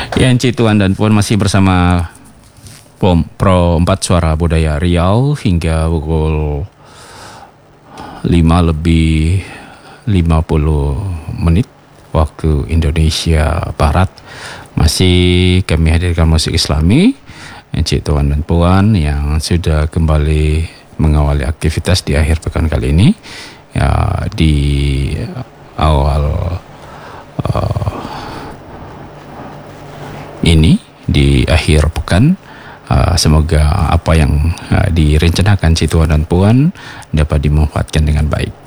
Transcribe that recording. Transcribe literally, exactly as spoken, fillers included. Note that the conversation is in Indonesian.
Ya, Encik Tuan dan Puan masih bersama Pom- Pro empat Suara Budaya Riau hingga pukul lima lebih lima puluh menit waktu Indonesia Barat. Masih kami hadirkan musik Islami, Encik Tuan dan Puan yang sudah kembali mengawali aktivitas di akhir pekan kali ini. Ya, di awal uh, ini di akhir pekan, uh, semoga apa yang uh, direncanakan Encik Tuan dan Puan dapat dimanfaatkan dengan baik.